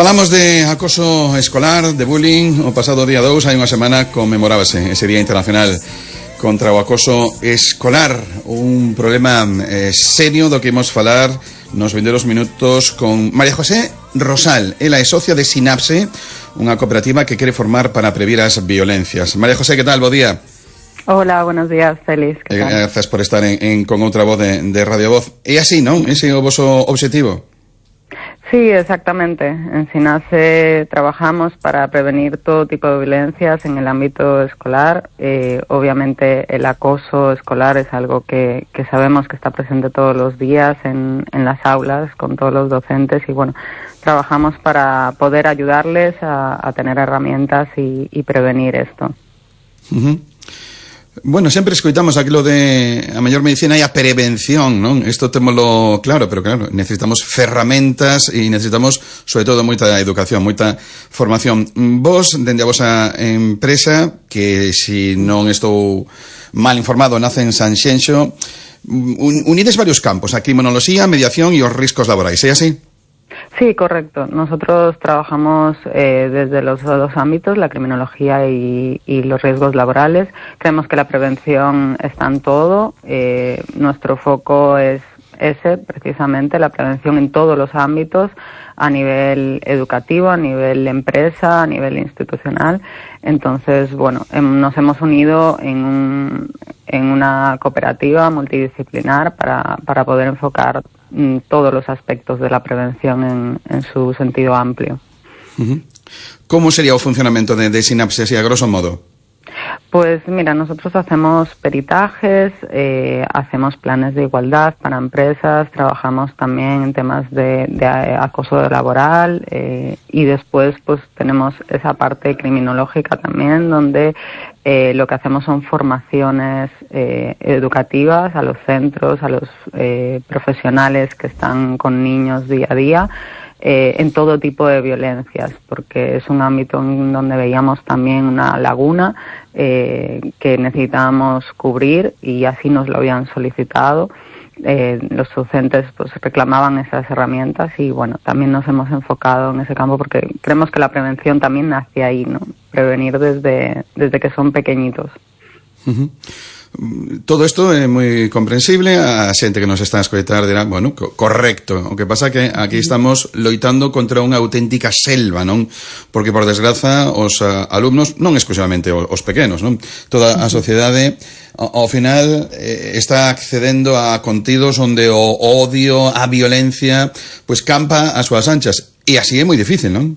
Falamos de acoso escolar, de bullying. O pasado día 2, hai unha semana, conmemorábase ese Día Internacional contra o acoso escolar. Un problema serio do que imos falar nos vindeiros minutos con María José Rosal. Ela é socia de Sinapse, unha cooperativa que quere formar para previr as violencias. María José, que tal? Bo día. Hola, buenos días, Félix. Gracias por estar con outra voz de Radio Voz. É así, non? Ese é o voso obxectivo? Sí, exactamente. En SINAPSE trabajamos para prevenir todo tipo de violencias en el ámbito escolar. Obviamente el acoso escolar es algo que sabemos que está presente todos los días en las aulas con todos los docentes y bueno, trabajamos para poder ayudarles a tener herramientas y prevenir esto. Uh-huh. Bueno, sempre escoitamos aquilo de a mellor medicina e a prevención, non? Isto témolo claro, pero claro, necesitamos ferramentas e necesitamos, sobre todo, moita educación, moita formación. Vos, dende a vosa empresa, que se non estou mal informado, nace en Sanxenxo, unides varios campos, a criminoloxía, mediación e os riscos laborais, é así? Sí, correcto. Nosotros trabajamos desde los dos ámbitos, la criminología y los riesgos laborales. Creemos que la prevención está en todo. Nuestro foco es ese, precisamente, la prevención en todos los ámbitos, a nivel educativo, a nivel empresa, a nivel institucional. Entonces, bueno, nos hemos unido en una cooperativa multidisciplinar para poder enfocar todos los aspectos de la prevención en su sentido amplio. Uh-huh. ¿Cómo sería el funcionamiento de Sinapse, así a grosso modo? Pues mira, nosotros hacemos peritajes, hacemos planes de igualdad para empresas, trabajamos también en temas de acoso laboral y después pues tenemos esa parte criminológica también donde lo que hacemos son formaciones educativas a los centros, a los profesionales que están con niños día a día, en todo tipo de violencias, porque es un ámbito en donde veíamos también una laguna que necesitábamos cubrir y así nos lo habían solicitado. Los docentes pues reclamaban esas herramientas y bueno, también nos hemos enfocado en ese campo porque creemos que la prevención también nace ahí, ¿no? Prevenir desde que son pequeñitos. Uh-huh. Todo isto é moi comprensible. A xente que nos está a escoitar dirá, bueno, correcto. O que pasa que aquí estamos loitando contra unha auténtica selva, non? Porque, por desgraza, os alumnos, non exclusivamente os pequenos, non? Toda a sociedade, ao final, está accedendo a contidos onde o odio, a violencia, pues campa as súas anchas. E así é moi difícil, non?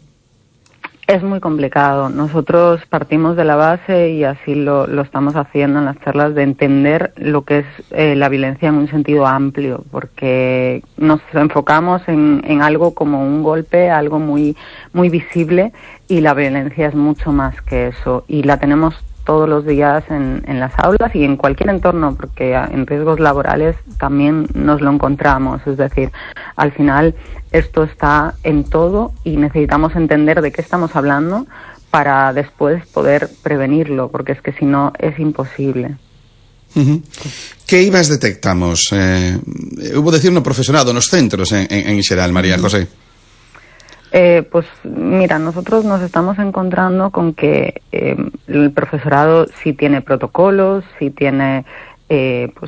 Es muy complicado. Nosotros partimos de la base y así lo estamos haciendo en las charlas de entender lo que es la violencia en un sentido amplio, porque nos enfocamos en algo como un golpe, algo muy, muy visible y la violencia es mucho más que eso y la tenemos todos los días en las aulas y en cualquier entorno, porque en riesgos laborales también nos lo encontramos. Es decir, al final esto está en todo y necesitamos entender de qué estamos hablando para después poder prevenirlo, porque es que si no es imposible. Uh-huh. Que IVAs detectamos? Hubo decir no profesorado, nos centros en xeral, María José. Pues mira, nosotros nos estamos encontrando con que el profesorado sí tiene protocolos, sí tiene pues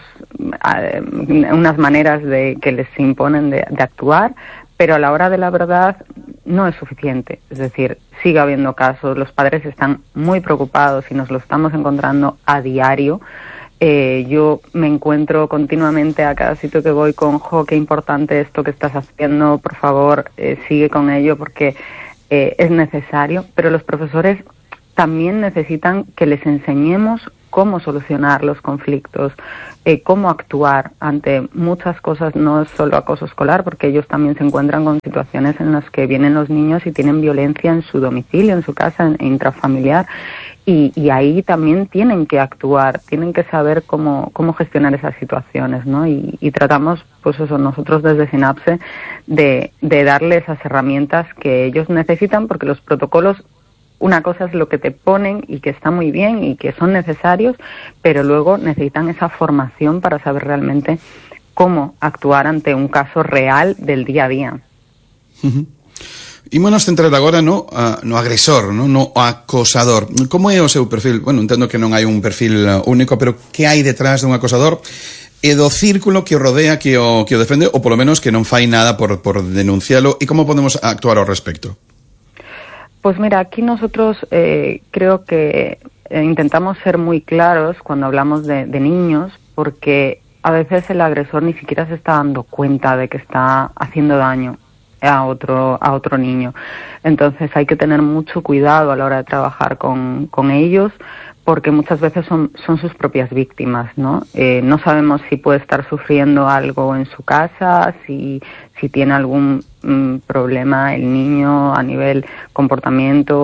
unas maneras que les imponen de actuar, pero a la hora de la verdad no es suficiente. Es decir, sigue habiendo casos, los padres están muy preocupados y nos lo estamos encontrando a diario. Yo me encuentro continuamente a cada sitio que voy con qué importante esto que estás haciendo, por favor, sigue con ello porque es necesario, pero los profesores también necesitan que les enseñemos cómo solucionar los conflictos, cómo actuar ante muchas cosas, no es solo acoso escolar, porque ellos también se encuentran con situaciones en las que vienen los niños y tienen violencia en su domicilio, en su casa, intrafamiliar. Y ahí también tienen que actuar, tienen que saber cómo gestionar esas situaciones, ¿no? Y tratamos, pues eso, nosotros desde Sinapse, de darle esas herramientas que ellos necesitan, porque los protocolos, una cosa es lo que te ponen y que está muy bien y que son necesarios, pero luego necesitan esa formación para saber realmente cómo actuar ante un caso real del día a día. Uh-huh. Ímonos centrar agora no agresor, no acosador. Como é o seu perfil? Bueno, entendo que non hai un perfil único, pero que hai detrás dun acosador e do círculo que o rodea, que o defende, ou polo menos que non fai nada por denuncialo, e como podemos actuar ao respecto? Pues mira, aquí nosotros creo que intentamos ser muy claros cuando hablamos de niños, porque a veces el agresor ni siquiera se está dando cuenta de que está haciendo daño a otro niño. Entonces hay que tener mucho cuidado a la hora de trabajar con ellos, porque muchas veces son sus propias víctimas, ¿no? No sabemos si puede estar sufriendo algo en su casa, si tiene algún problema el niño a nivel comportamiento